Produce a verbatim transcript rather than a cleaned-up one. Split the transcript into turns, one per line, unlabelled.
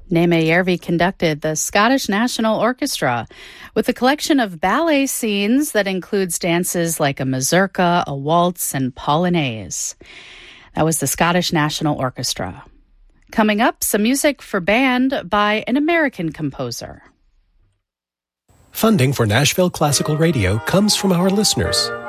Németh Järvi conducted the Scottish National Orchestra with a collection of ballet scenes that includes dances like a mazurka, a waltz, and polonaise. That was the Scottish National Orchestra. Coming up, some music for band by an American composer.
Funding for Nashville Classical Radio comes from our listeners.